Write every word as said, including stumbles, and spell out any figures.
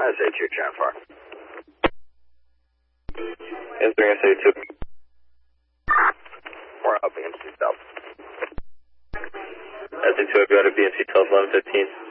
S A two, Jennifer. Answering S A two. We're up B M C South. S A two, I've got a B M C South eleven fifteen.